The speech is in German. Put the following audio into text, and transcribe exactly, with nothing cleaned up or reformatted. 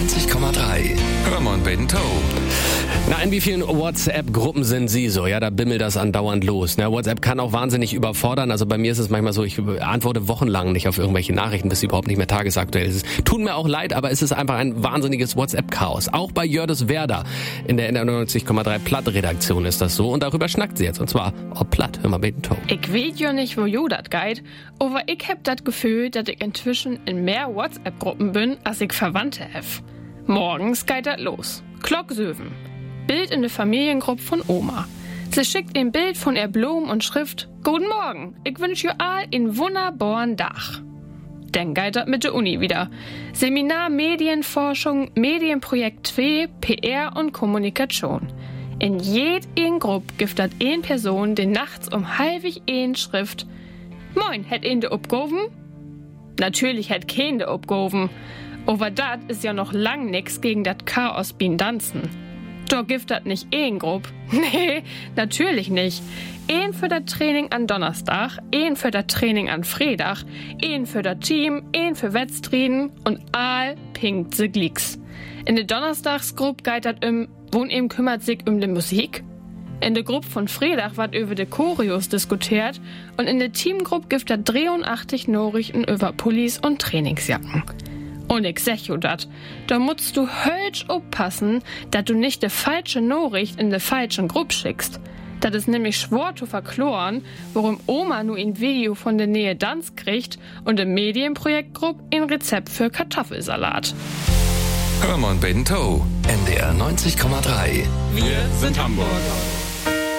neunzig Komma drei. Hörmann Bento. Na, in wie vielen WhatsApp-Gruppen sind Sie so? Ja, da bimmelt das andauernd los. Ne? WhatsApp kann auch wahnsinnig überfordern. Also bei mir ist es manchmal so, ich antworte wochenlang nicht auf irgendwelche Nachrichten, bis sie überhaupt nicht mehr tagesaktuell ist. Tut mir auch leid, aber es ist einfach ein wahnsinniges WhatsApp-Chaos. Auch bei Jördis Werder in der neunzig Komma drei Platt-Redaktion ist das so. Und darüber schnackt sie jetzt. Und zwar auf Platt. Hör mal Bento. Ich weet ja nicht, wo jo dat geht, aber ich hab das Gefühl, dass ich inzwischen in mehr WhatsApp-Gruppen bin, als ich Verwandte hab. Morgens geht dat los. Glocksöven. Bild in der Familiengruppe von Oma. Sie schickt ein Bild von ihr Blumen und Schrift: Guten Morgen, ich wünsche ihr all einen wunderbaren Tag. Dann geht das mit der Uni wieder. Seminar Medienforschung, Medienprojekt zwei, P R und Kommunikation. In jeder Gruppe gibt das eine Person, die nachts um halbig eine Schrift: Moin, hätt ihn de upgoven? Natürlich hätt kein de upgoven. Aber dat ist ja noch lang nix gegen dat Chaos beim Danzen. Da gibt dat nicht een Grupp. Nee, natürlich nicht. Een für das Training an Donnerstag, een für das Training an Freitag, een für das Team, een für Wettstriden und all pinkt se Glicks. In der Donnerstagsgruppe geht dat um, wo'n eben kümmert sich um die Musik. In der Gruppe von Freitag wird über die Choreos diskutiert und in der Teamgruppe gibt dat dreiundachtzig Nachrichten über Pullis und Trainingsjacken. Und ich sag jo dat, da musst du hölsch aufpassen, dass du nicht die falsche Nachricht in der falschen Gruppe schickst. Das ist nämlich schwer zu verkloren, warum Oma nur ein Video von der Nähe Danz kriegt und im Medienprojektgruppe ein Rezept für Kartoffelsalat. Hörmann Bento. N D R neunzig Komma drei. Wir sind Hamburg.